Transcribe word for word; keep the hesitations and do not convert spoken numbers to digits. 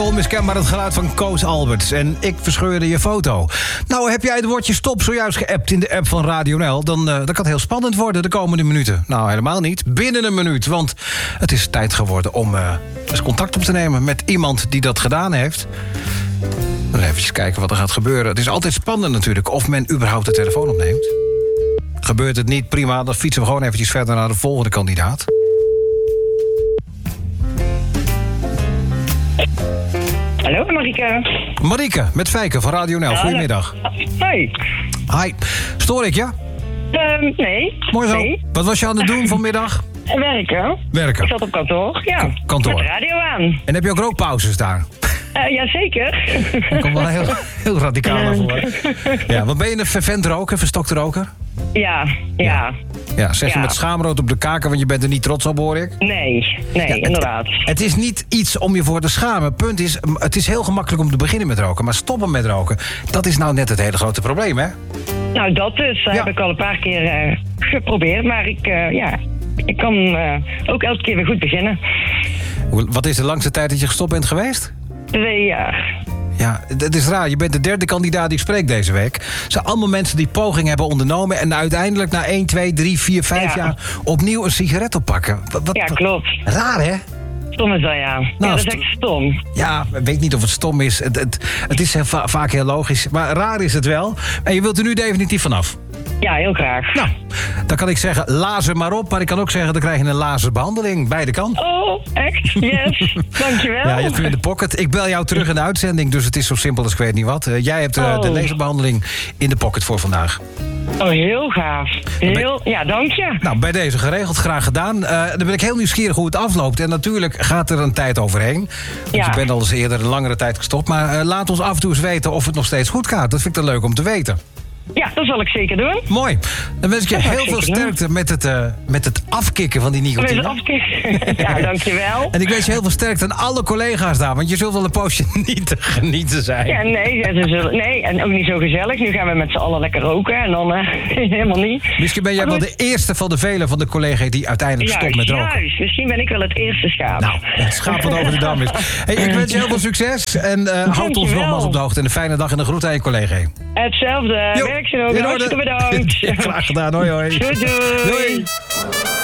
Onmiskenbaar het geluid van Koos Alberts. En ik verscheurde je foto. Nou, heb jij het woordje stop zojuist geappt in de app van Radio N L... dan, uh, dan kan het heel spannend worden de komende minuten. Nou, helemaal niet. Binnen een minuut. Want het is tijd geworden om uh, eens contact op te nemen met iemand die dat gedaan heeft. Dan even kijken wat er gaat gebeuren. Het is altijd spannend natuurlijk of men überhaupt de telefoon opneemt. Gebeurt het niet, prima. Dan fietsen we gewoon eventjes verder naar de volgende kandidaat. Hallo, Marike. Marike, met Fijke van Radio N L. Ja, Goedemiddag. Hoi. Hi. Stoor ik je? Um, nee. Mooi zo. Nee. Wat was je aan het doen vanmiddag? Werken. Werken. Ik zat op kantoor, ja. K- kantoor. Met de radio aan. En heb je ook rookpauzes daar? Uh, Jazeker. Dat komt wel heel, heel radicaal naar voren. Ja, wat ben je een vervent roker, verstokte roker? Ja, ja. Ja, zeg je Ja. met schaamrood op de kaken, want je bent er niet trots op, hoor ik. Nee, nee, Ja, het- inderdaad. Het is niet iets om je voor te schamen. Punt is, het is heel gemakkelijk om te beginnen met roken. Maar stoppen met roken, dat is nou net het hele grote probleem, hè? Nou, dat dus. Dat Ja. heb ik al een paar keer uh, geprobeerd. Maar ik, uh, ja, ik kan uh, ook elke keer weer goed beginnen. Hoe- Wat is de langste tijd dat je gestopt bent geweest? Twee jaar. Ja, het is raar. Je bent de derde kandidaat die ik spreek deze week. Het zijn allemaal mensen die poging hebben ondernomen... en uiteindelijk na één, twee, drie, vier, vijf Ja. jaar... opnieuw een sigaret oppakken. Wat, wat, Ja, wat- klopt. Raar, hè? Stom is dat, ja. ja, dat is st- echt stom. Ja, ik weet niet of het stom is. Het, het, het is heel va- vaak heel logisch. Maar raar is het wel. En je wilt er nu definitief vanaf. Ja, heel graag. Nou, dan kan ik zeggen, lazer maar op. Maar ik kan ook zeggen, dan krijg je een laserbehandeling. Beide kanten. Oh, echt? Yes. Dankjewel. Ja, je hebt hem in de pocket. Ik bel jou terug in de uitzending, dus het is zo simpel als ik weet niet wat. Uh, jij hebt uh, Oh. de laserbehandeling in de pocket voor vandaag. Oh, heel gaaf. Heel, ja, dank je. Nou, bij deze geregeld, graag gedaan. Uh, dan ben ik heel nieuwsgierig hoe het afloopt. En natuurlijk gaat er een tijd overheen. Want Ja. je bent al eens eerder een langere tijd gestopt. Maar uh, laat ons af en toe eens weten of het nog steeds goed gaat. Dat vind ik dan leuk om te weten. Ja, dat zal ik zeker doen. Mooi. Dan wens ik je Dat zal ik heel veel zeker doen. sterkte met het, uh, met het afkicken van die Met nicotine. het afkicken. Ja, dankjewel. En ik wens je heel veel sterkte aan alle collega's daar. Want je zult wel een poosje niet te genieten zijn. Ja, nee, ze zullen, nee, en ook niet zo gezellig. Nu gaan we met z'n allen lekker roken en dan uh, helemaal niet. Misschien ben jij wel de eerste van de velen van de collega's die uiteindelijk stopt met roken. Juist, misschien ben ik wel het eerste schaap. Nou, het schaap wat over de dam is. Hey, ik wens je heel veel succes en uh, houd ons Dankjewel. nogmaals op de hoogte. En een fijne dag en een groet aan je collega. Hetzelfde. Jo, Werk ze ook. in orde. Hartstikke bedankt. Graag gedaan, hoi hoi. Doei, doei. Doei.